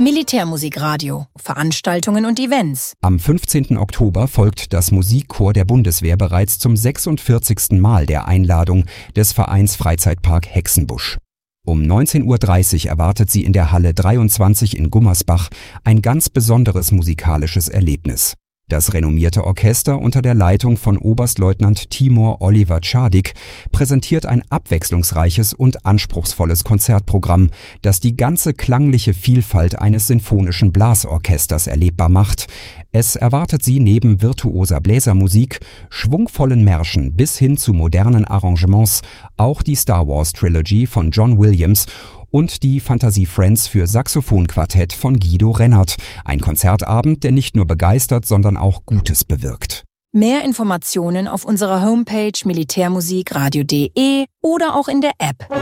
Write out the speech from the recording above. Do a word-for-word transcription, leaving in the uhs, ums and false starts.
Militärmusikradio, Veranstaltungen und Events. Am fünfzehnten Oktober folgt das Musikchor der Bundeswehr bereits zum sechsundvierzigsten Mal der Einladung des Vereins Freizeitpark Hexenbusch. Um neunzehn Uhr dreißig erwartet sie in der Halle dreiundzwanzig in Gummersbach ein ganz besonderes musikalisches Erlebnis. Das renommierte Orchester unter der Leitung von Oberstleutnant Timur Oliver Czadik präsentiert ein abwechslungsreiches und anspruchsvolles Konzertprogramm, das die ganze klangliche Vielfalt eines sinfonischen Blasorchesters erlebbar macht. Es erwartet sie neben virtuoser Bläsermusik, schwungvollen Märschen bis hin zu modernen Arrangements auch die Star Wars Trilogy von John Williams und die Fantasie Friends für Saxophonquartett von Guido Rennert. Ein Konzertabend, der nicht nur begeistert, sondern auch Gutes bewirkt. Mehr Informationen auf unserer Homepage militärmusikradio punkt de oder auch in der App.